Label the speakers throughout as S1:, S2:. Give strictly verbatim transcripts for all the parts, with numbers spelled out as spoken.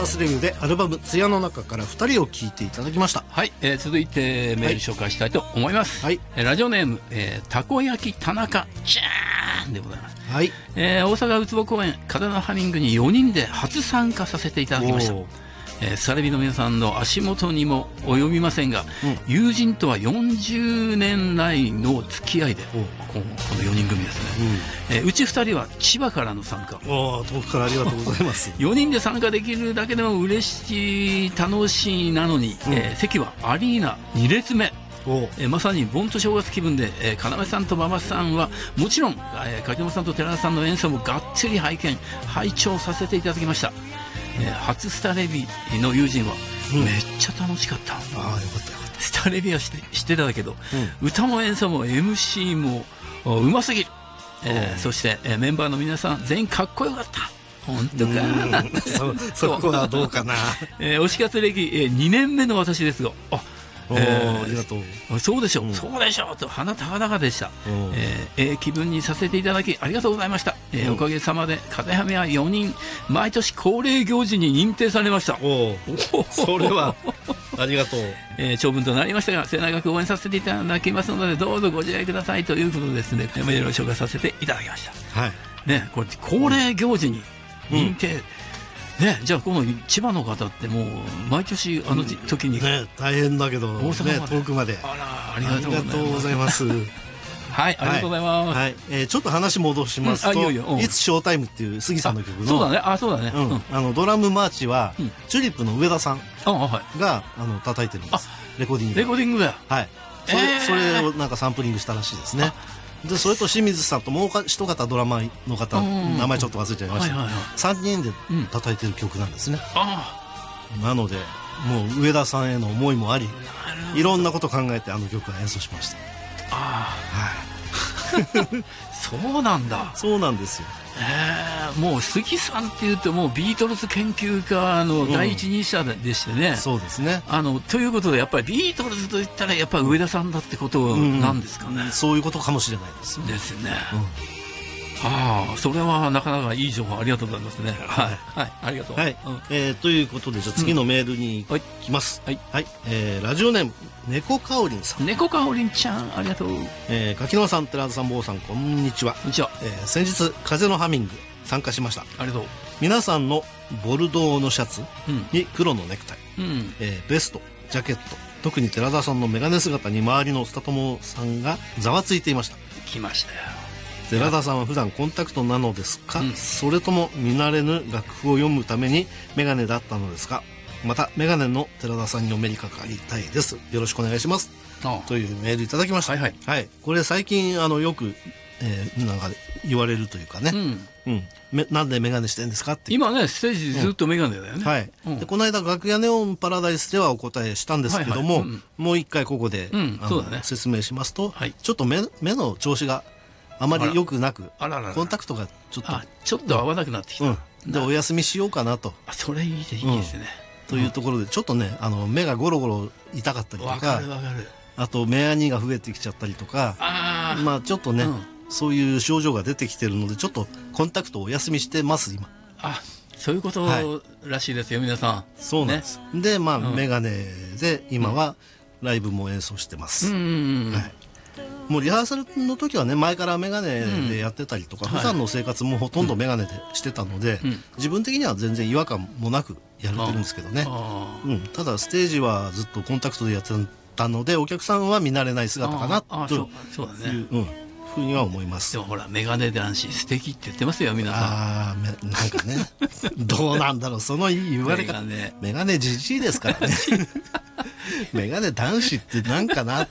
S1: ースレビューでアルバム「艶」の中からふたりを聴いていただきました。
S2: はい、えー、続いてメール紹介したいと思います、
S1: はい、
S2: えー、ラジオネーム、えー、たこ焼き田中ちゃーんでございます。
S1: はい、
S2: えー、大阪うつぼ公演風のハミングによにんで初参加させていただきました。えー、サレビの皆さんの足元にも及びませんが、うん、友人とはよんじゅうねん来の付き合いで、この、このよにん組ですね、うんえー、うちふたりは千葉からの参加。
S1: お遠くからありがとうございます
S2: よにんで参加できるだけでも嬉しい楽しいなのに、うんえー、席はアリーナに列目。えー、まさに盆と正月気分で、えー、要さんと馬場さんはもちろん、えー、柿本さんと寺田さんの演奏もがっつり拝見拝聴させていただきました。えー、初スタレビの友人は、うん、めっちゃ楽しかった。あ
S1: あよかったよかった。
S2: スタレビはして知ってたけど、うん、歌も演奏も エムシー もうますぎる、えー、そして、えー、メンバーの皆さん全員かっこよかった。本当か
S1: そ, そこはどうかな、
S2: えー、推し活歴、えー、にねんめの私ですがあ
S1: えー、ありがとう。
S2: そうでしょう、
S1: うん、
S2: そうでしょうと鼻高々でした、えーえー、気分にさせていただきありがとうございました、えーうん、おかげさまで風はめはよにん毎年恒例行事に認定されました。
S1: おそれはありがとう、
S2: えー、長文となりましたが末永く応援させていただきますのでどうぞご自愛くださいということですね。メールを紹介させていただきました、はいね、これ恒例行事に認定、うんね、じゃあこの千葉の方ってもう毎年あの時に、
S1: うんね、大変だけど、
S2: 大阪まで、
S1: ね、遠くまで
S2: あらありがとうございますはいありがとうございます、はいはい
S1: えー、ちょっと話戻しますと、うん、いよいよ、うん、いつショータイムっていう杉さんの曲の
S2: そうだねあそうだね、
S1: うんうん、あのドラムマーチは、うん、チューリップの上田さんが、はい、あの叩いてるんです。レコーディング
S2: レコーディングだ
S1: はいそれ、えー、それをなんかサンプリングしたらしいですね。でそれと清水さんともう一方ドラマの方名前ちょっと忘れちゃいました、はいはいはい、さんにんで叩いてる曲なんですね、うん、あなのでもう上田さんへの思いもありいろんなこと考えてあの曲は演奏しました。
S2: ああ、はい、そうなんだ
S1: そうなんですよ。
S2: えー、もう杉さんっていうともうビートルズ研究家の第一人者でしてね、うん、
S1: そうですね
S2: あのということでやっぱりビートルズといったらやっぱり上田さんだってことなんですかね、うんうん、
S1: そういうことかもしれないです
S2: ですよね、うん、ああそれはなかなかいい情報ありがとうございますね。はい、はい、ありがとう、
S1: はいうんえー、ということでじゃあ次のメールに行きます、うんはいはいえー、ラジオネーム猫かおりんさん
S2: 猫かおりんちゃんありがとう、
S1: えー、柿沼さん寺田さん坊さんこんにちは。
S2: こんにちは、
S1: えー、先日風のハミング参加しました。あ
S2: りがとう。
S1: 皆さんのボルドーのシャツに黒のネクタイ、うんえー、ベストジャケット特に寺田さんのメガネ姿に周りのスタトモさんがざわついていました。
S2: 来ましたよ。
S1: 寺田さんは普段コンタクトなのですか、うん、それとも見慣れぬ楽譜を読むためにメガネだったのですか。またメガネの寺田さんにお目にかかりたいです。よろしくお願いしますというメールいただきました。はいはい、はい、これ最近あのよく、えー、なんか言われるというかね、うんうん、めなんでメガネしてんですかって
S2: 今ねステージずっとメガネだよね、
S1: うんはいうん、でこの間楽屋ネオンパラダイスではお答えしたんですけども、はいはいうん、もう一回ここで、うん、あのね、説明しますと、はい、ちょっと 目, 目の調子があまり良くなくあらららコンタクトがちょっと
S2: ちょっと合わなくなってきた、うん、
S1: でお休みしようかなと。
S2: あそれいいでいいですね、
S1: うん、というところでちょっとねあの目がゴロゴロ痛かったりとか、
S2: わかるわかる、
S1: あと目やにが増えてきちゃったりとか、あまあちょっとね、うん、そういう症状が出てきてるのでちょっとコンタクトをお休みしてます今。
S2: あそういうことらしいですよ、はい、皆さん。
S1: そうなんです、ね、でまあ、うん、メガネで今はライブも演奏してます、うんうんうんはい、もうリハーサルの時はね前からメガネでやってたりとか、うん、普段の生活もほとんどメガネでしてたので、うん、自分的には全然違和感もなくやれてるんですけどね、うん、ただステージはずっとコンタクトでやってたのでお客さんは見慣れない姿かなというそうだね、うんふうには思います。
S2: でもほらメガネ男子素敵って言ってますよ皆さん。あ
S1: あなんかねどうなんだろうその言われ方。メガネじじいですからねメガネ男子ってなんかな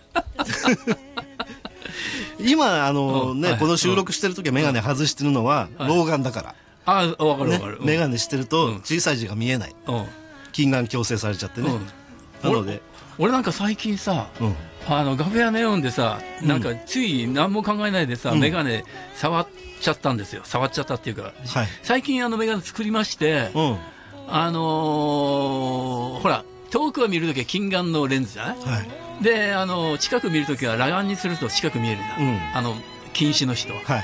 S1: 今あのね、はい、この収録してる時はメガネ外してるのは老眼だから、
S2: はい、あ分かる分かる、
S1: ね、メガネしてると小さい字が見えない、うん、近眼矯正されちゃってね、うん、なので
S2: 俺なんか最近さ、うんあの楽屋ネオンでさなんかつい何も考えないでさ、うん、メガネ触っちゃったんですよ。触っちゃったっていうか、はい、最近あのメガネ作りまして、うん、あのー、ほら遠くを見るときは近眼のレンズじゃない、はい、であの近く見るときは裸眼にすると近く見えるんだ、うん、あの近視の人は、はい、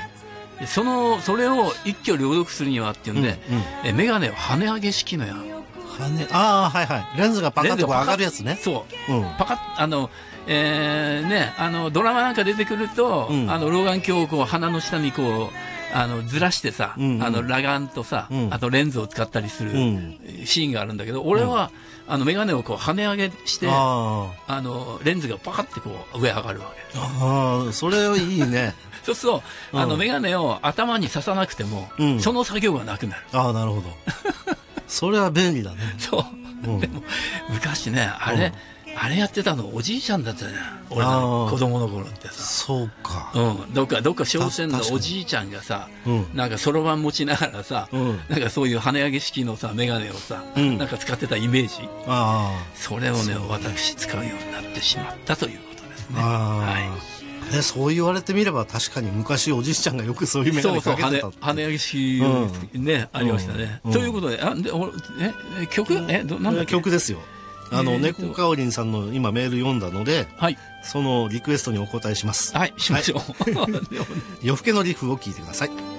S2: そのそれを一挙両得するにはっていうんで、うんうん、えメガネを跳ね上げ式のや
S1: 羽、ああ、はいはい。レンズがパカッとこう上がるやつね。
S2: そう。うん、パカッ、あの、えー、ね、あの、ドラマなんか出てくると、うん、あの、老眼鏡をこう、鼻の下にこう、あの、ずらしてさ、うんうん、あの、裸眼とさ、うん、あとレンズを使ったりするシーンがあるんだけど、俺は、うん、あの、メガネをこう、跳ね上げして、あ, あの、レンズがパカってこう、上上がるわけ。
S1: ああ、それいいね。
S2: そうすると、うん、あの、メガネを頭に刺さなくても、うん、その作業がなくなる。
S1: ああ、なるほど。それは便利だね。
S2: そう。うん、でも、昔ね、あれ、うん、あれやってたのおじいちゃんだったじゃん。俺の子供の頃ってさ。
S1: そうか。
S2: うん。どっか、どっか商店のおじいちゃんがさ、なんかそろばん持ちながらさ、うん、なんかそういう跳ね上げ式のさ、メガネをさ、うん、なんか使ってたイメージ。ああ。それをね、私使うようになってしまったということですね。はい。
S1: ね、そう言われてみれば確かに昔おじいちゃんがよくそういうメガネかけてた。
S2: そうそう、跳ね上げ式ね、ありましたね。ということで、あ、で、え、曲え、ど、なんだっけ？
S1: 曲ですよ。あの、猫かおりんさんの今メール読んだので、はい。そのリクエストにお答えします。
S2: はい、しましょう。
S1: 夜更けのリフを聞いてください。